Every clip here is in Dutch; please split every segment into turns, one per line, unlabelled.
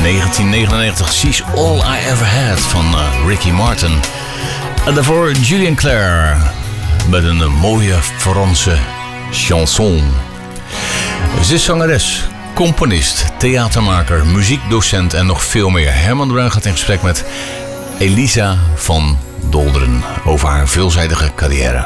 1999, She's All I Ever Had van Ricky Martin. En daarvoor Julian Clare met een mooie Franse chanson. Ze is zangeres, componist, theatermaker, muziekdocent en nog veel meer. Herman de Bruin gaat in gesprek met Elisa van Dolderen over haar veelzijdige carrière.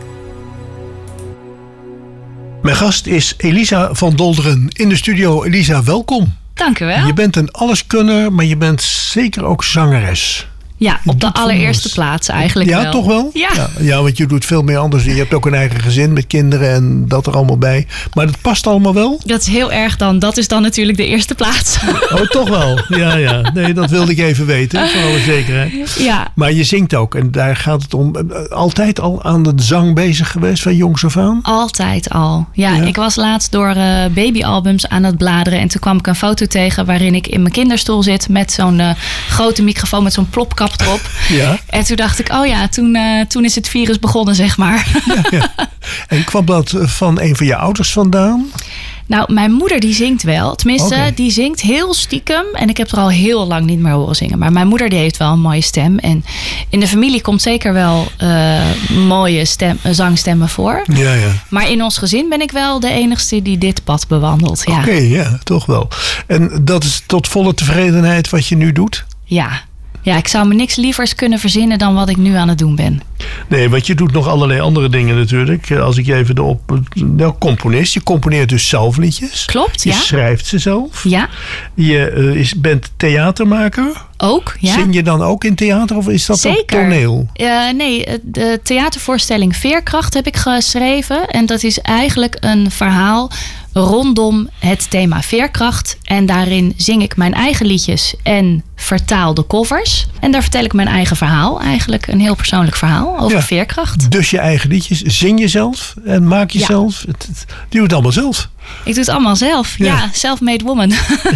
Mijn gast is Elisa van Dolderen in de studio. Elisa, welkom.
Dank u wel.
Je bent een alleskunner, maar je bent zeker ook zangeres.
Ja, op de allereerste plaats eigenlijk wel.
Ja, toch wel? Ja, want je doet veel meer anders. Je hebt ook een eigen gezin met kinderen en dat er allemaal bij. Maar dat past allemaal wel?
Dat is heel erg dan. Dat is dan natuurlijk de eerste plaats.
Oh, toch wel? Ja. Nee, dat wilde ik even weten, voor alle zekerheid.
Ja.
Maar je zingt ook en daar gaat het om. Altijd al aan de zang bezig geweest van jongs af aan?
Altijd al. Ja, ik was laatst door babyalbums aan het bladeren. En toen kwam ik een foto tegen waarin ik in mijn kinderstoel zit met zo'n grote microfoon met zo'n plopkap erop.
Ja.
En toen dacht ik, toen is het virus begonnen, zeg maar.
Ja. En kwam dat van een van je ouders vandaan?
Nou, mijn moeder die zingt wel. Tenminste, die zingt heel stiekem. En ik heb er al heel lang niet meer horen zingen. Maar mijn moeder die heeft wel een mooie stem. En in de familie komt zeker wel mooie zangstemmen voor. Ja. Maar in ons gezin ben ik wel de enigste die dit pad bewandelt. Ja.
Oké, ja, toch wel. En dat is tot volle tevredenheid wat je nu doet?
Ja, ik zou me niks lievers kunnen verzinnen dan wat ik nu aan het doen ben.
Nee, want je doet nog allerlei andere dingen natuurlijk. Als ik je even componist. Je componeert dus zelf liedjes.
Klopt,
je schrijft ze zelf.
Ja.
Je bent theatermaker.
Ook, ja.
Zing je dan ook in theater of is dat
Zeker.
op toneel?
Nee, de theatervoorstelling Veerkracht heb ik geschreven. En dat is eigenlijk een verhaal rondom het thema veerkracht. En daarin zing ik mijn eigen liedjes en vertaal de covers. En daar vertel ik mijn eigen verhaal. Eigenlijk een heel persoonlijk verhaal over veerkracht.
Dus je eigen liedjes zing je zelf en maak je zelf. Je doet het allemaal zelf.
Ik doe het allemaal zelf. Ja, self-made woman.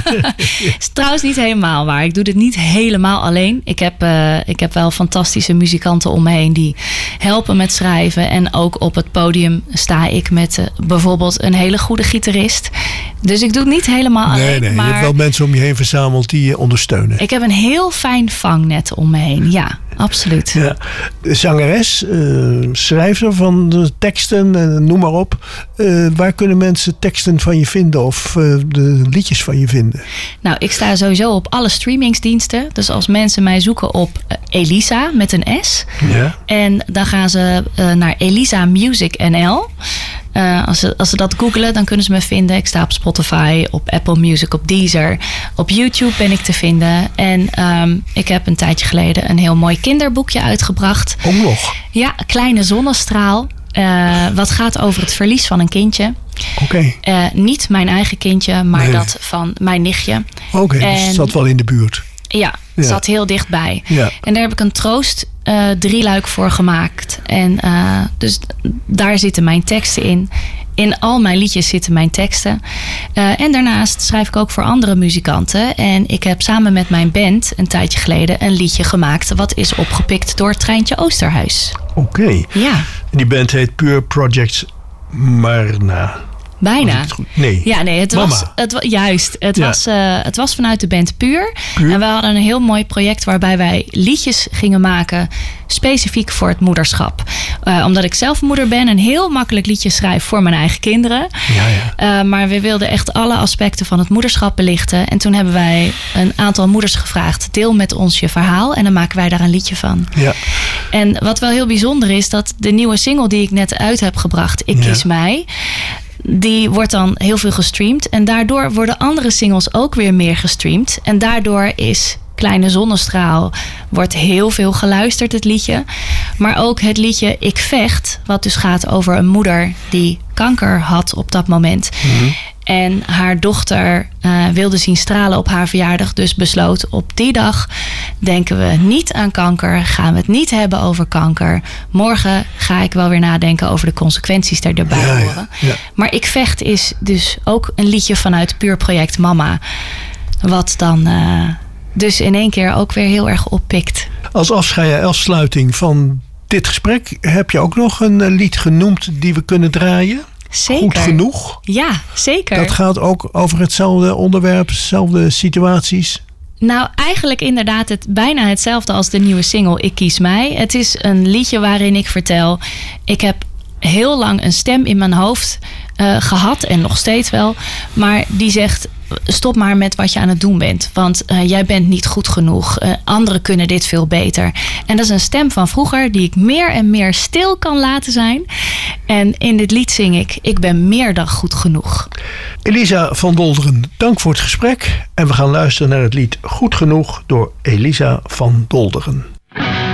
Is trouwens niet helemaal waar. Ik doe dit niet helemaal alleen. Ik heb wel fantastische muzikanten om me heen die helpen met schrijven. En ook op het podium sta ik met bijvoorbeeld een hele goede gitarist. Dus ik doe het niet helemaal alleen.
Nee,
maar
je hebt wel mensen om je heen verzameld die je ondersteunen.
Ik heb een heel fijn vangnet om me heen. Ja, absoluut.
Ja. Zangeres, schrijver van de teksten, noem maar op. Waar kunnen mensen teksten van je vinden of de liedjes van je vinden? Nou,
ik sta sowieso op alle streamingsdiensten. Dus als mensen mij zoeken op Elisa met een S. Ja. En dan gaan ze naar Elisa Music NL. Als ze dat googlen, dan kunnen ze me vinden. Ik sta op Spotify, op Apple Music, op Deezer. Op YouTube ben ik te vinden. En ik heb een tijdje geleden een heel mooi kinderboekje uitgebracht.
Nog?
Ja, Kleine Zonnestraal. Wat gaat over het verlies van een kindje.
Oké.
Niet mijn eigen kindje, maar dat van mijn nichtje.
Oké, dus het zat wel in de buurt.
Ja, het zat heel dichtbij. Ja. En daar heb ik een troost drieluik voor gemaakt. En dus daar zitten mijn teksten in. In al mijn liedjes zitten mijn teksten. En daarnaast schrijf ik ook voor andere muzikanten. En ik heb samen met mijn band een tijdje geleden een liedje gemaakt. Wat is opgepikt door Treintje Oosterhuis.
Oké.
Ja.
En die band heet Pure Projects Marna.
Bijna.
Nee.
Ja, nee, het was vanuit de band Puur. En we hadden een heel mooi project waarbij wij liedjes gingen maken specifiek voor het moederschap. Omdat ik zelf moeder ben, een heel makkelijk liedje schrijf voor mijn eigen kinderen. Ja. Maar we wilden echt alle aspecten van het moederschap belichten. En toen hebben wij een aantal moeders gevraagd: deel met ons je verhaal en dan maken wij daar een liedje van. Ja. En wat wel heel bijzonder is, dat de nieuwe single die ik net uit heb gebracht, Ik Kies Mij, die wordt dan heel veel gestreamd. En daardoor worden andere singles ook weer meer gestreamd. En daardoor is Kleine Zonnestraal wordt heel veel geluisterd, het liedje. Maar ook het liedje Ik Vecht, wat dus gaat over een moeder die kanker had op dat moment. Mm-hmm. En haar dochter wilde zien stralen op haar verjaardag. Dus besloot, op die dag denken we niet aan kanker. Gaan we het niet hebben over kanker. Morgen ga ik wel weer nadenken over de consequenties die erbij horen. Ja. Maar Ik Vecht is dus ook een liedje vanuit Puur Project Mama. Wat dan dus in één keer ook weer heel erg oppikt.
Als afsluiting van dit gesprek heb je ook nog een lied genoemd die we kunnen draaien.
Zeker.
Goed genoeg.
Ja, zeker.
Dat gaat ook over hetzelfde onderwerp, dezelfde situaties.
Nou, eigenlijk inderdaad bijna hetzelfde als de nieuwe single Ik Kies Mij. Het is een liedje waarin ik vertel, ik heb heel lang een stem in mijn hoofd gehad en nog steeds wel. Maar die zegt, stop maar met wat je aan het doen bent. Want jij bent niet goed genoeg. Anderen kunnen dit veel beter. En dat is een stem van vroeger die ik meer en meer stil kan laten zijn. En in dit lied zing ik ben meer dan goed genoeg.
Elisa van Dolderen, dank voor het gesprek. En we gaan luisteren naar het lied Goed Genoeg door Elisa van Dolderen.